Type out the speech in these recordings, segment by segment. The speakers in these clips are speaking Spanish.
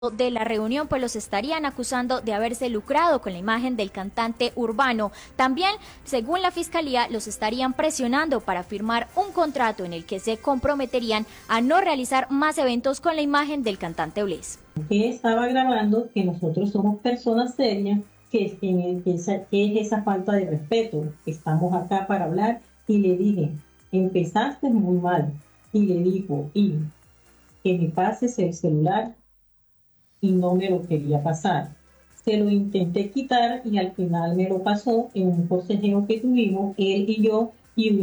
de la reunión, pues los estarían acusando de haberse lucrado con la imagen del cantante urbano. También, según la Fiscalía, los estarían presionando para firmar un contrato en el que se comprometerían a no realizar más eventos con la imagen del cantante Bless. Que estaba grabando que nosotros somos personas serias, que es esa falta de respeto. Estamos acá para hablar y le dije, empezaste muy mal. Y le dijo, y que me pases el celular y no me lo quería pasar. Se lo intenté quitar y al final me lo pasó en un forcejeo que tuvimos él y yo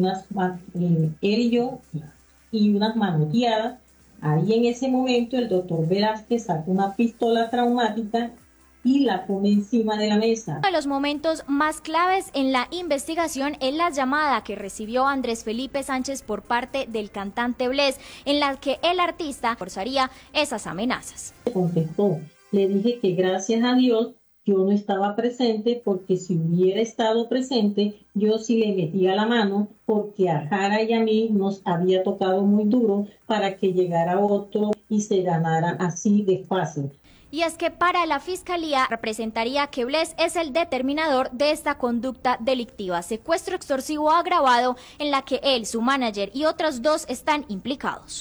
y unas manoteadas. Ahí en ese momento el doctor Velázquez saca una pistola traumática y la pone encima de la mesa. Uno de los momentos más claves en la investigación es la llamada que recibió Andrés Felipe Sánchez por parte del cantante Bless, en la que el artista forzaría esas amenazas. Contestó, le dije que gracias a Dios yo no estaba presente, porque si hubiera estado presente yo sí le metía la mano, porque a Jara y a mí nos había tocado muy duro para que llegara otro y se ganara así de fácil. Y es que para la Fiscalía representaría que Bless es el determinador de esta conducta delictiva, secuestro extorsivo agravado, en la que él, su manager y otros dos están implicados.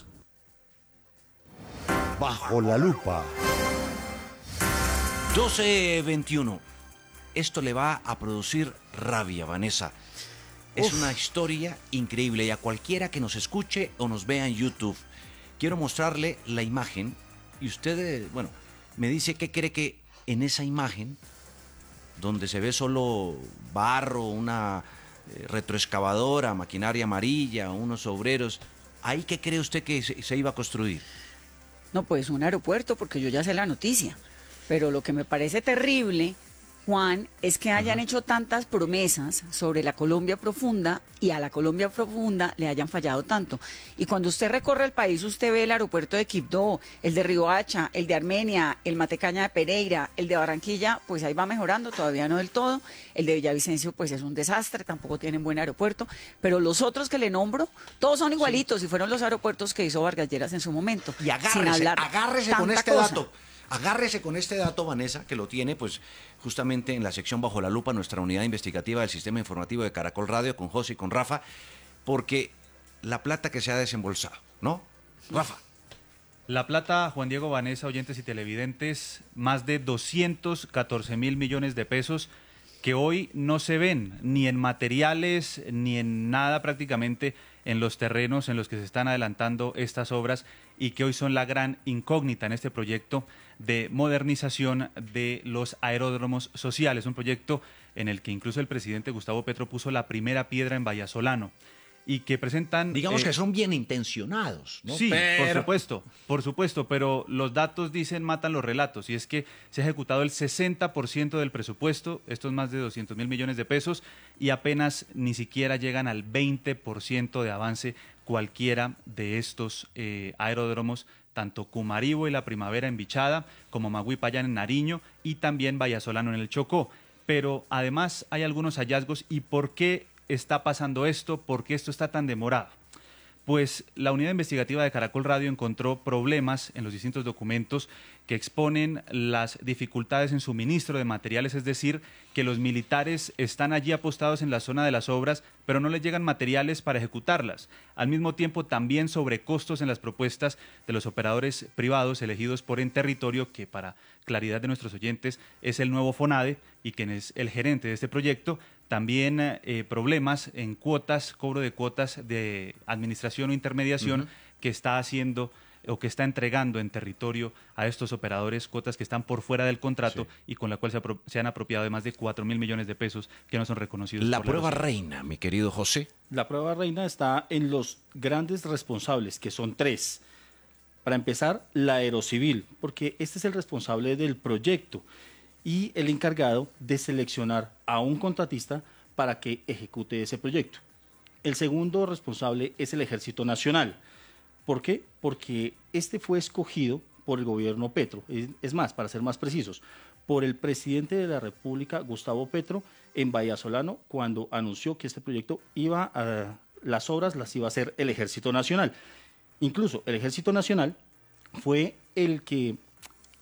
Bajo la lupa. 12:21. Esto le va a producir rabia, Vanessa. Es una historia increíble y a cualquiera que nos escuche o nos vea en YouTube, quiero mostrarle la imagen y usted, me dice qué cree que en esa imagen, donde se ve solo barro, una retroexcavadora, maquinaria amarilla, unos obreros, ¿ahí qué cree usted que se iba a construir? No, pues un aeropuerto, porque yo ya sé la noticia. Pero lo que me parece terrible, Juan, es que hayan hecho tantas promesas sobre la Colombia profunda y a la Colombia profunda le hayan fallado tanto. Y cuando usted recorre el país, usted ve el aeropuerto de Quibdó, el de Riohacha, el de Armenia, el Matecaña de Pereira, el de Barranquilla, pues ahí va mejorando, todavía no del todo. El de Villavicencio, pues es un desastre, tampoco tienen buen aeropuerto. Pero los otros que le nombro, todos son igualitos y fueron los aeropuertos que hizo Vargas Lleras en su momento. Y agárrese con este dato. Agárrese con este dato, Vanessa, que lo tiene pues justamente en la sección Bajo la Lupa, nuestra unidad investigativa del Sistema Informativo de Caracol Radio, con José y con Rafa, porque la plata que se ha desembolsado, ¿no? Rafa. La plata, Juan Diego, Vanessa, oyentes y televidentes, más de 214.000 millones de pesos que hoy no se ven ni en materiales ni en nada prácticamente en los terrenos en los que se están adelantando estas obras y que hoy son la gran incógnita en este proyecto de modernización de los aeródromos sociales, un proyecto en el que incluso el presidente Gustavo Petro puso la primera piedra en Vallasolano y que presentan... Digamos que son bien intencionados, ¿no? Sí, por supuesto, pero los datos dicen matan los relatos, y es que se ha ejecutado el 60% del presupuesto, estos más de 200.000 millones de pesos, y apenas ni siquiera llegan al 20% de avance cualquiera de estos aeródromos, tanto Cumaribo y La Primavera en Bichada, como Magüipayán en Nariño, y también Vallasolano en el Chocó. Pero además hay algunos hallazgos. ¿Y por qué está pasando esto? ¿Por qué esto está tan demorado? Pues la unidad investigativa de Caracol Radio encontró problemas en los distintos documentos que exponen las dificultades en suministro de materiales, es decir, que los militares están allí apostados en la zona de las obras, pero no les llegan materiales para ejecutarlas. Al mismo tiempo, también sobrecostos en las propuestas de los operadores privados elegidos por Enterritorio, que para claridad de nuestros oyentes es el nuevo FONADE y quien es el gerente de este proyecto. También problemas en cuotas, cobro de cuotas de administración o intermediación que está haciendo o que está entregando Enterritorio a estos operadores, cuotas que están por fuera del contrato y con la cual se han apropiado de más de 4.000 millones de pesos que no son reconocidos. La prueba reina, mi querido José. La prueba reina está en los grandes responsables, que son tres. Para empezar, la Aerocivil, porque este es el responsable del proyecto y el encargado de seleccionar a un contratista para que ejecute ese proyecto. El segundo responsable es el Ejército Nacional. ¿Por qué? Porque este fue escogido por el gobierno Petro. Es más, para ser más precisos, por el presidente de la República, Gustavo Petro, en Vallasolano, cuando anunció que este proyecto las obras las iba a hacer el Ejército Nacional. Incluso el Ejército Nacional fue el que